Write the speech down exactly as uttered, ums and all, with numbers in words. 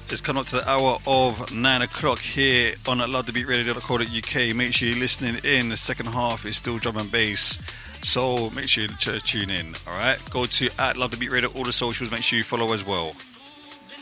It's come up to the hour of nine o'clock here on love the beat radio dot co dot U K. Make sure you're listening in. The second half is still drum and bass, so make sure you tune in. All right, go to at Love the Beat Radio, all the socials. Make sure you follow as well.